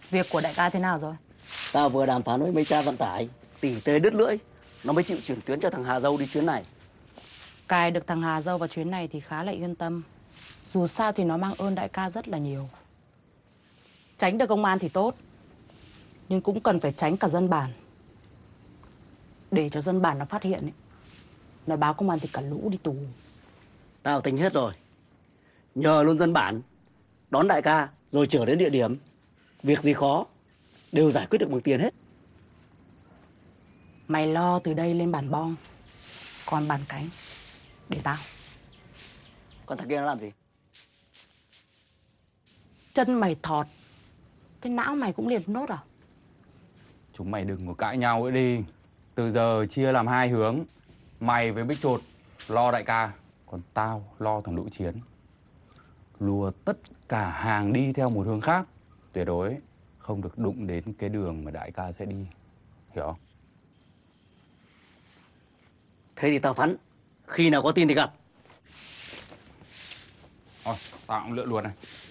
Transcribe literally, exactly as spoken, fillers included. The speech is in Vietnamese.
Việc của đại ca thế nào rồi? Tao vừa đàm phán với mấy cha vận tải, tỉ tê đứt lưỡi, nó mới chịu chuyển tuyến cho thằng Hà Dâu đi chuyến này. Cài được thằng Hà Dâu vào chuyến này thì khá là yên tâm. Dù sao thì nó mang ơn đại ca rất là nhiều. Tránh được công an thì tốt, nhưng cũng cần phải tránh cả dân bản. Để cho dân bản nó phát hiện ấy, nó báo công an thì cả lũ đi tù. Tao tính hết rồi. Nhờ luôn dân bản, đón đại ca rồi chở đến địa điểm. Việc gì khó, đều giải quyết được bằng tiền hết. Mày lo từ đây lên bản bom, còn bản cánh để tao. Còn thằng kia nó làm gì? Chân mày thọt, cái não mày cũng liệt nốt à? Chúng mày đừng có cãi nhau nữa đi. Từ giờ chia làm hai hướng. Mày với Bích Chột lo đại ca, còn tao lo thằng Lũ Chiến. Lùa tất cả hàng đi theo một hướng khác. Tuyệt đối không được đụng đến cái đường mà đại ca sẽ đi. Hiểu không? Thế thì tao phắn. Khi nào có tin thì gặp. Thôi, tao cũng lựa luôn này.